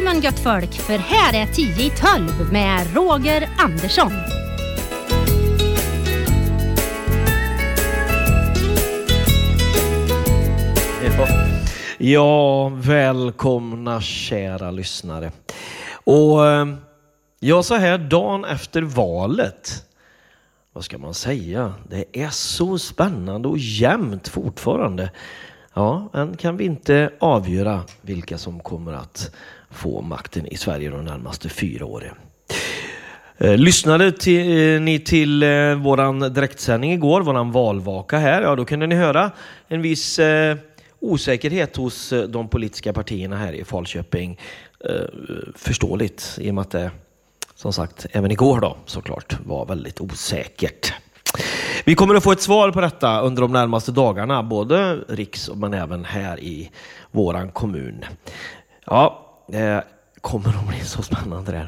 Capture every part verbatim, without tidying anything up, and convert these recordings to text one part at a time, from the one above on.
Jajamän gött folk, för här är tio i tolv med Roger Andersson. Ja, välkomna kära lyssnare. Och jag så här dagen efter valet, vad ska man säga? Det är så spännande och jämnt fortfarande. Ja, än kan vi inte avgöra vilka som kommer att få makten i Sverige de närmaste fyra åren. Eh, lyssnade till, ni till eh, våran direktsändning igår, våran valvaka här, ja då kunde ni höra en viss eh, osäkerhet hos eh, de politiska partierna här i Falköping. Eh, förståeligt i och med att det, som sagt, även igår då såklart var väldigt osäkert. Vi kommer att få ett svar på detta under de närmaste dagarna, både riks men även här i våran kommun. Ja, det kommer att bli så spännande där.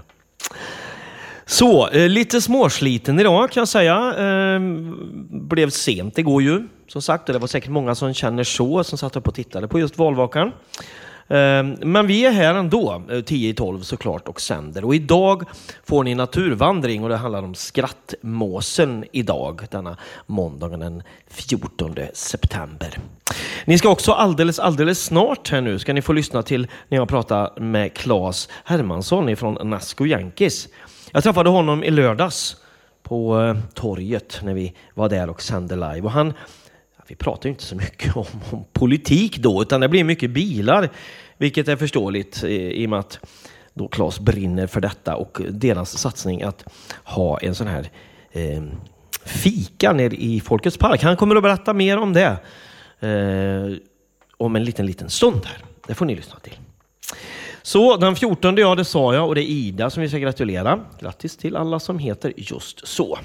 Så, eh, lite småsliten idag kan jag säga. Eh, blev sent igår ju, som sagt. Och det var säkert många som känner så, som satt upp och tittade på just valvakan. Eh, men vi är här ändå, tio i tolv såklart, och sänder. Och idag får ni naturvandring och det handlar om skrattmåsen idag, denna måndagen den fjortonde september. Ni ska också alldeles, alldeles snart här nu ska ni få lyssna till när jag pratar med Claes Hermansson från Nasco Yankees. Jag träffade honom i lördags på eh, torget när vi var där och sände live. Och han, ja, vi pratar ju inte så mycket om, om politik då, utan det blir mycket bilar. Vilket är förståeligt i, i och med att då Claes brinner för detta. Och deras satsning att ha en sån här eh, fika nere i Folkets park. Han kommer att berätta mer om det. Eh, om en liten, liten stund här. Det får ni lyssna till. Så den fjortonde, ja det sa jag, och det är Ida som vi ska gratulera. Grattis till alla som heter just så.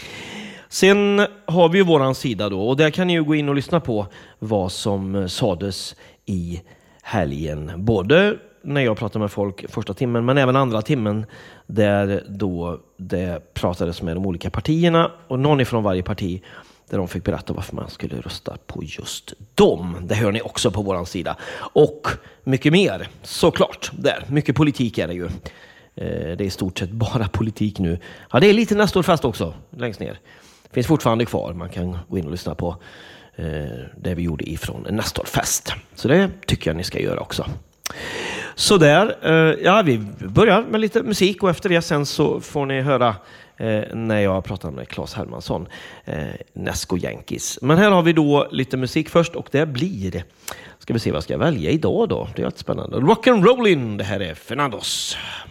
Sen har vi ju våran sida då, och där kan ni ju gå in och lyssna på vad som sades i helgen. Både när jag pratade med folk första timmen, men även andra timmen där då det pratades med de olika partierna och någon ifrån varje parti där de fick berätta varför man skulle rösta på just dem. Det hör ni också på våran sida. Och mycket mer, såklart. Där. Mycket politik är det ju. Det är i stort sett bara politik nu. Ja, det är lite Nestorfest också, längst ner. Det finns fortfarande kvar. Man kan gå in och lyssna på det vi gjorde ifrån Nestorfest. Så det tycker jag ni ska göra också. Så där, ja, vi börjar med lite musik och efter det sen så får ni höra Eh, när jag pratar med Claes Hermansson, eh, Nasco Yankees. Men här har vi då lite musik först och det blir, ska vi se vad jag ska välja idag då, det är jättespännande. Rock'n'rollin', det här är Fernandos.